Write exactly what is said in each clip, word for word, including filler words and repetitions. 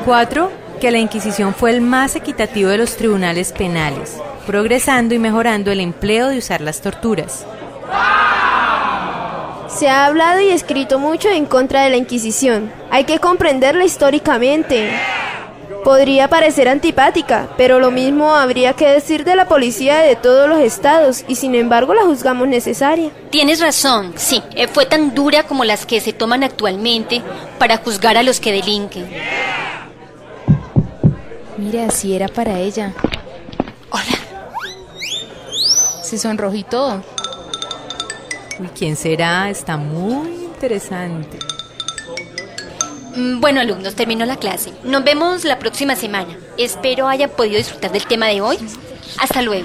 Cuatro, que la Inquisición fue el más equitativo de los tribunales penales, progresando y mejorando el empleo de usar las torturas. Se ha hablado y escrito mucho en contra de la Inquisición. Hay que comprenderla históricamente. Podría parecer antipática, pero lo mismo habría que decir de la policía de todos los estados, y sin embargo la juzgamos necesaria. Tienes razón, sí, eh, fue tan dura como las que se toman actualmente para juzgar a los que delinquen. Mira, así era para ella. Hola. Se sonrojó y todo. Uy, ¿quién será? Está muy interesante. Bueno, alumnos, terminó la clase. Nos vemos la próxima semana. Espero hayan podido disfrutar del tema de hoy. Hasta luego.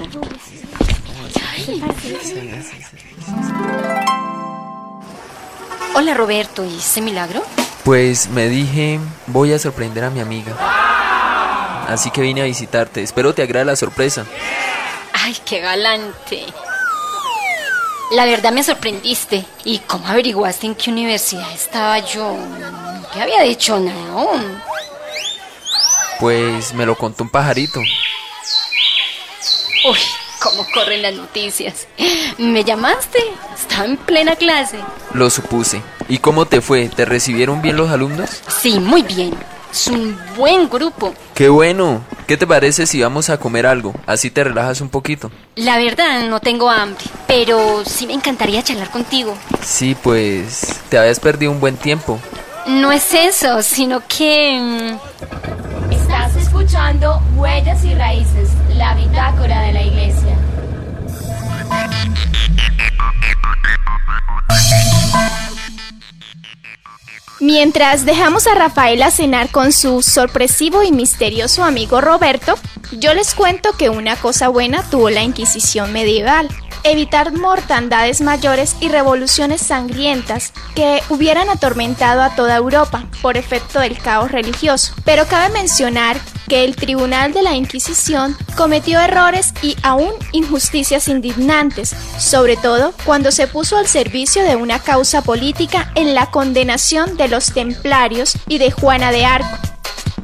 Hola, Roberto. ¿Y ese milagro? Pues me dije, voy a sorprender a mi amiga. Así que vine a visitarte. Espero te agrade la sorpresa. Ay, qué galante. La verdad me sorprendiste. ¿Y cómo averiguaste en qué universidad estaba yo? No había dicho nada aún. Pues me lo contó un pajarito. Uy, cómo corren las noticias. ¿Me llamaste? Estaba en plena clase. Lo supuse. ¿Y cómo te fue? ¿Te recibieron bien los alumnos? Sí, muy bien. Es un buen grupo. ¡Qué bueno! ¿Qué te parece si vamos a comer algo? Así te relajas un poquito. La verdad, no tengo hambre, pero sí me encantaría charlar contigo. Sí, pues te habías perdido un buen tiempo. No es eso, sino que... Estás escuchando Huellas y Raíces, la bitácora de la iglesia. Mientras dejamos a Rafaela cenar con su sorpresivo y misterioso amigo Roberto, yo les cuento que una cosa buena tuvo la Inquisición medieval: evitar mortandades mayores y revoluciones sangrientas que hubieran atormentado a toda Europa por efecto del caos religioso. Pero cabe mencionar que el Tribunal de la Inquisición cometió errores y aún injusticias indignantes, sobre todo cuando se puso al servicio de una causa política en la condenación de los templarios y de Juana de Arco,